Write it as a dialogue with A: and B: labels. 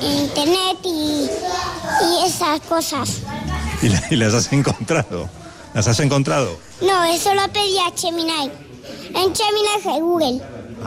A: en internet y esas cosas.
B: ¿Y las has encontrado? ¿Las has encontrado?
A: No, eso lo pedí a Gemini. En Gemini es Google.